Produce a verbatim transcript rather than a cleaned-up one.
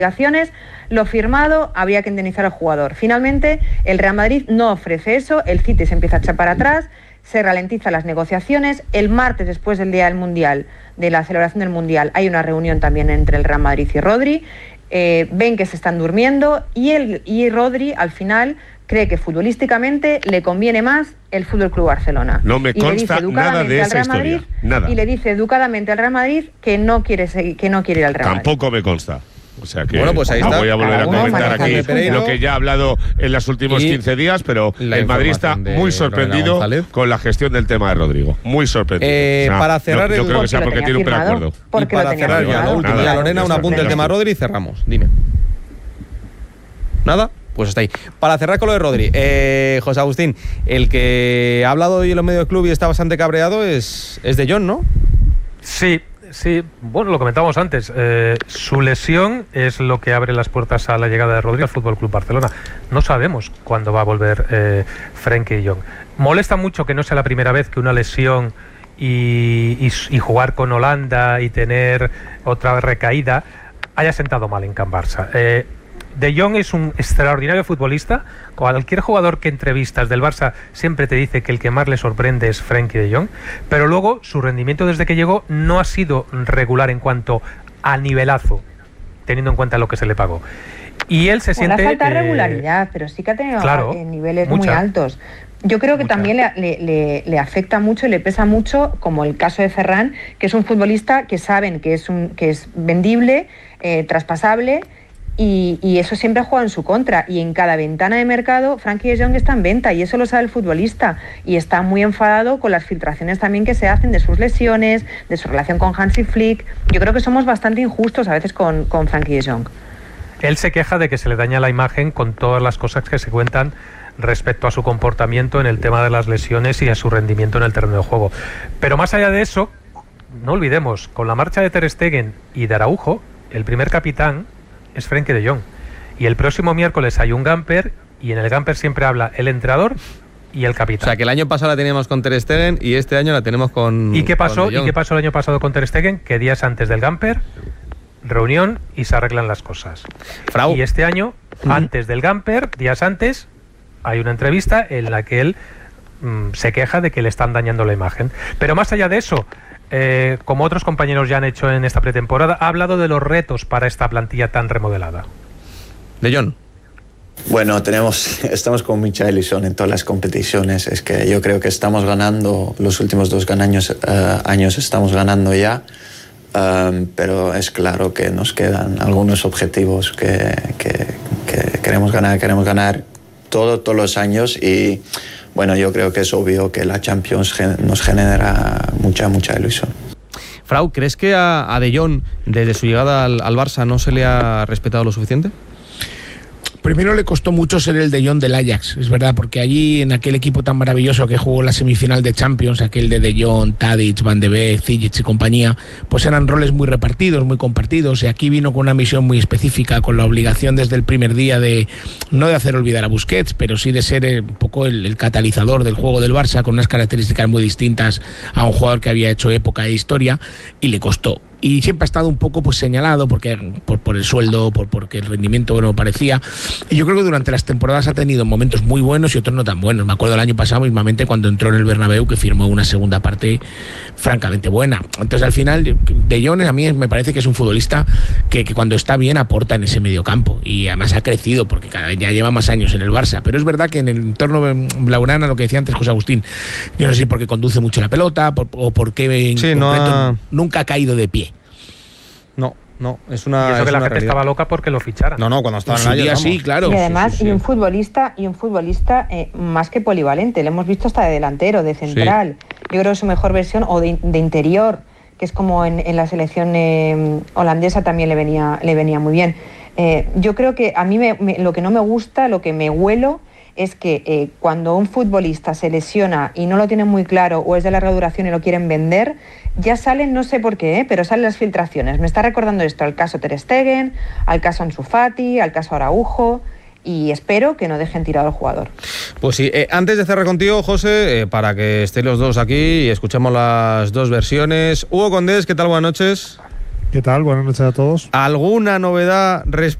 obligaciones, lo firmado, había que indemnizar al jugador. Finalmente, el Real Madrid no ofrece eso, el City se empieza a echar para atrás, se ralentizan las negociaciones. El martes, después del día del Mundial, de la celebración del Mundial, hay una reunión también entre el Real Madrid y Rodri, eh, ven que se están durmiendo y, el, y Rodri, al final, cree que futbolísticamente le conviene más el F C Barcelona. No me consta nada de esa historia. Madrid, nada. Y le dice educadamente al Real Madrid que no quiere, seguir, que no quiere ir al Real Madrid. Tampoco me consta. O sea que bueno, pues ahí no está. voy a volver a comentar aquí Pereiro, lo que ya ha hablado en los últimos quince días, pero el Madrid está muy sorprendido con la gestión del tema de Rodrigo. Muy sorprendido. Eh, o sea, para cerrar, no, yo el... creo que sea porque tiene un preacuerdo. Y para cerrar ya lo último, ya Lorena, un apunte del tema Rodri y cerramos. Dime. ¿Nada? Pues está ahí. Para cerrar con lo de Rodri, eh, José Agustín, el que ha hablado hoy en los medios del club y está bastante cabreado es, es De Jong, ¿no? Sí. Sí, bueno, lo comentábamos antes. Eh, su lesión es lo que abre las puertas a la llegada de Rodri al F C Barcelona. No sabemos cuándo va a volver eh, Frenkie de Jong. Molesta mucho que no sea la primera vez que una lesión y, y, y jugar con Holanda y tener otra recaída haya sentado mal en Can Barça. Eh, De Jong es un extraordinario futbolista. Cualquier jugador que entrevistas del Barça siempre te dice que el que más le sorprende es Frenkie de Jong, pero luego su rendimiento desde que llegó no ha sido regular en cuanto a nivelazo, teniendo en cuenta lo que se le pagó. Y él se bueno, siente... Le falta eh, regularidad, pero sí que ha tenido claro, niveles mucha, muy altos. Yo creo que mucha. también le, le, le afecta mucho y le pesa mucho, como el caso de Ferran, que es un futbolista que saben que es, un, que es vendible, eh, traspasable. Y, y eso siempre ha jugado en su contra, y en cada ventana de mercado Frenkie de Jong está en venta, y eso lo sabe el futbolista, y está muy enfadado con las filtraciones también que se hacen de sus lesiones, de su relación con Hansi Flick. Yo creo que somos bastante injustos a veces con, con Frenkie de Jong. Él se queja de que se le daña la imagen con todas las cosas que se cuentan respecto a su comportamiento en el tema de las lesiones y a su rendimiento en el terreno de juego. Pero más allá de eso, no olvidemos, con la marcha de Ter Stegen y de Araujo, el primer capitán es Frenkie de Jong. Y el próximo miércoles hay un Gamper, y en el Gamper siempre habla el entrenador y el capitán. O sea, que el año pasado la teníamos con Ter Stegen y este año la tenemos con... ¿Y qué pasó? con ¿Y qué pasó el año pasado con Ter Stegen? Que días antes del Gamper, reunión y se arreglan las cosas. Frau. Y este año, mm. antes del Gamper, días antes, hay una entrevista en la que él mmm, se queja de que le están dañando la imagen. Pero más allá de eso, Eh, como otros compañeros ya han hecho en esta pretemporada, ha hablado de los retos para esta plantilla tan remodelada. De Jong. Bueno, tenemos, estamos con mucha ilusión en todas las competiciones. Es que yo creo que estamos ganando, los últimos dos años, uh, años estamos ganando ya, um, pero es claro que nos quedan algunos objetivos que, que, que queremos ganar, queremos ganar todo, todos los años, y bueno, yo creo que es obvio que la Champions nos genera mucha, mucha ilusión. Frau, ¿crees que a, a De Jong, desde su llegada al, al Barça, no se le ha respetado lo suficiente? Primero le costó mucho ser el De Jong del Ajax, es verdad, porque allí en aquel equipo tan maravilloso que jugó la semifinal de Champions, aquel de De Jong, Tadic, Van de Beek, Zijic y compañía, pues eran roles muy repartidos, muy compartidos, y aquí vino con una misión muy específica, con la obligación desde el primer día de, no de hacer olvidar a Busquets, pero sí de ser un poco el, el catalizador del juego del Barça, con unas características muy distintas a un jugador que había hecho época e historia, y le costó. Y siempre ha estado un poco pues señalado porque por, por el sueldo, por porque el rendimiento no parecía. Y yo creo que durante las temporadas ha tenido momentos muy buenos y otros no tan buenos. Me acuerdo el año pasado mismamente cuando entró en el Bernabéu, que firmó una segunda parte francamente buena. Entonces al final De Jong a mí me parece que es un futbolista que, que cuando está bien aporta en ese mediocampo, y además ha crecido porque cada vez ya lleva más años en el Barça. Pero es verdad que en el entorno blaugrana, lo que decía antes José Agustín, yo no sé si porque conduce mucho la pelota por, o porque sí, no ha... nunca ha caído de pie. No, no, es una. Y eso es que la una gente realidad. Estaba loca porque lo ficharan. No, no, cuando estaba en, en el Ajax, sí, claro. Y además, sí, sí, sí. y un futbolista, y un futbolista eh, más que polivalente. Lo hemos visto hasta de delantero, de central. Sí. Yo creo que su mejor versión, o de, de interior, que es como en, en la selección eh, holandesa también le venía, le venía muy bien. Eh, yo creo que a mí me, me, lo que no me gusta, lo que me huelo, es que eh, cuando un futbolista se lesiona y no lo tienen muy claro, o es de larga duración y lo quieren vender, ya salen, no sé por qué, ¿eh? pero salen las filtraciones. Me está recordando esto al caso Ter Stegen, al caso Ansu Fati, al caso Araujo, y espero que no dejen tirado al jugador. Pues sí, eh, antes de cerrar contigo, José, eh, para que estéis los dos aquí y escuchemos las dos versiones. Hugo Condés, ¿qué tal? Buenas noches. ¿Qué tal? Buenas noches a todos. ¿Alguna novedad respecto